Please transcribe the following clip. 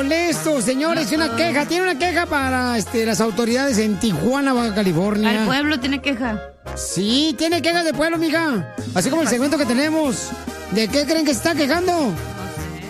molesto, señores. Una queja. Tiene una queja para las autoridades en Tijuana, Baja California. ¿El pueblo tiene queja? Sí, tiene queja de pueblo, mija. Así como el segmento que tenemos. ¿De qué creen que se está quejando?